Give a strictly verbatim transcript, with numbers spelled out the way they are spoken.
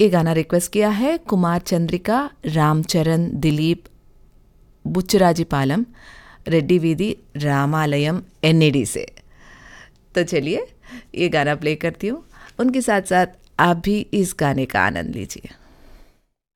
ये गाना रिक्वेस्ट किया है कुमार चंद्रिका, रामचरण, दिलीप, बुच्चराजी पालम, रेड्डी वीधि, रामालयम, एनएडी से। तो चलिए ये गाना प्ले करती हूँ, उनके साथ साथ आप भी इस गाने का आनंद लीजिए।